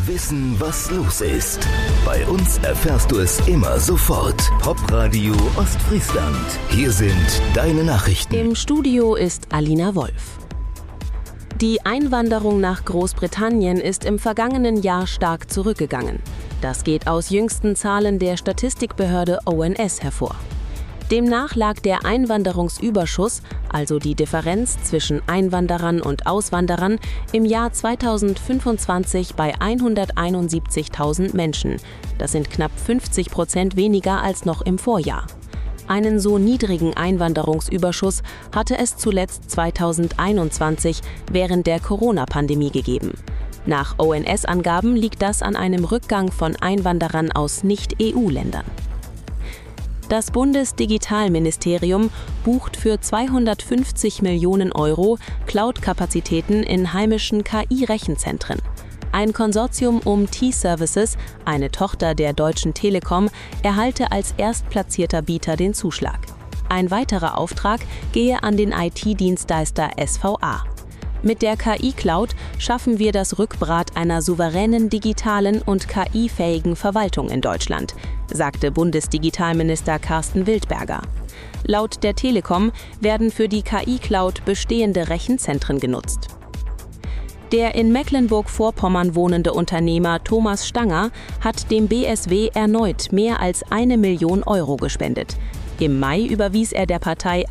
Wissen, was los ist. Bei uns erfährst du es immer sofort. Popradio Ostfriesland. Hier sind deine Nachrichten. Im Studio ist Alina Wolf. Die Einwanderung nach Großbritannien ist im vergangenen Jahr stark zurückgegangen. Das geht aus jüngsten Zahlen der Statistikbehörde ONS hervor. Demnach lag der Einwanderungsüberschuss, also die Differenz zwischen Einwanderern und Auswanderern, im Jahr 2025 bei 171.000 Menschen. Das sind knapp 50% weniger als noch im Vorjahr. Einen so niedrigen Einwanderungsüberschuss hatte es zuletzt 2021 während der Corona-Pandemie gegeben. Nach ONS-Angaben liegt das an einem Rückgang von Einwanderern aus Nicht-EU-Ländern. Das Bundesdigitalministerium bucht für 250 Millionen Euro Cloud-Kapazitäten in heimischen KI-Rechenzentren. Ein Konsortium um T-Services, eine Tochter der Deutschen Telekom, erhalte als erstplatzierter Bieter den Zuschlag. Ein weiterer Auftrag gehe an den IT-Dienstleister SVA. Mit der KI-Cloud schaffen wir das Rückgrat einer souveränen, digitalen und KI-fähigen Verwaltung in Deutschland, sagte Bundesdigitalminister Carsten Wildberger. Laut der Telekom werden für die KI-Cloud bestehende Rechenzentren genutzt. Der in Mecklenburg-Vorpommern wohnende Unternehmer Thomas Stanger hat dem BSW erneut mehr als 1 Million Euro gespendet. Im Mai überwies er der Partei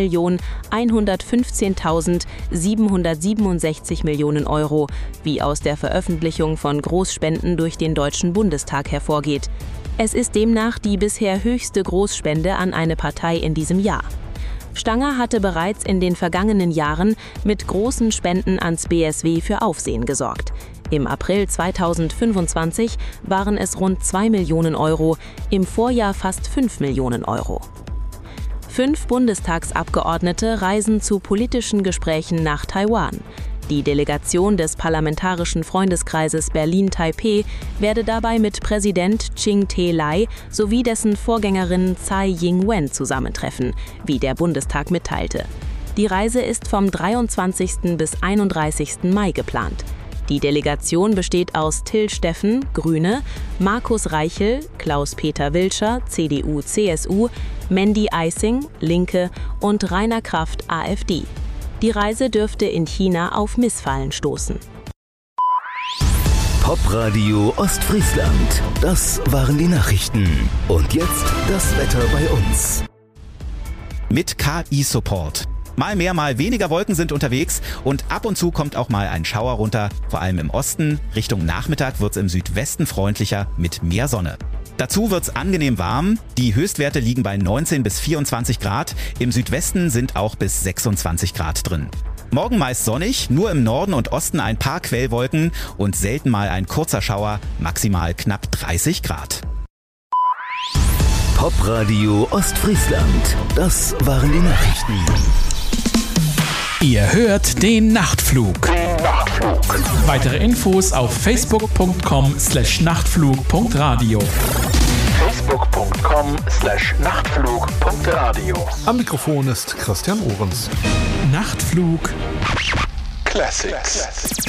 1.115.767 Millionen Euro, wie aus der Veröffentlichung von Großspenden durch den Deutschen Bundestag hervorgeht. Es ist demnach die bisher höchste Großspende an eine Partei in diesem Jahr. Stanger hatte bereits in den vergangenen Jahren mit großen Spenden ans BSW für Aufsehen gesorgt. Im April 2025 waren es rund 2 Millionen Euro, im Vorjahr fast 5 Millionen Euro. 5 Bundestagsabgeordnete reisen zu politischen Gesprächen nach Taiwan. Die Delegation des Parlamentarischen Freundeskreises Berlin-Taipeh werde dabei mit Präsident Ching-te-Lai sowie dessen Vorgängerin Tsai Ing-wen zusammentreffen, wie der Bundestag mitteilte. Die Reise ist vom 23. bis 31. Mai geplant. Die Delegation besteht aus Till Steffen, Grüne, Markus Reichel, Klaus-Peter Wilscher, CDU/CSU, Mandy Eising, Linke und Rainer Kraft, AfD. Die Reise dürfte in China auf Missfallen stoßen. Popradio Ostfriesland. Das waren die Nachrichten. Und jetzt das Wetter bei uns. Mit KI-Support. Mal mehr, mal weniger Wolken sind unterwegs und ab und zu kommt auch mal ein Schauer runter. Vor allem im Osten. Richtung Nachmittag wird es im Südwesten freundlicher mit mehr Sonne. Dazu wird es angenehm warm. Die Höchstwerte liegen bei 19 bis 24 Grad. Im Südwesten sind auch bis 26 Grad drin. Morgen meist sonnig, nur im Norden und Osten ein paar Quellwolken und selten mal ein kurzer Schauer, maximal knapp 30 Grad. Popradio Ostfriesland. Das waren die Nachrichten. Ihr hört den Nachtflug. Weitere Infos auf facebook.com/nachtflug.radio. facebook.com/nachtflug.radio. Am Mikrofon ist Christian Ohrens. Nachtflug Classics.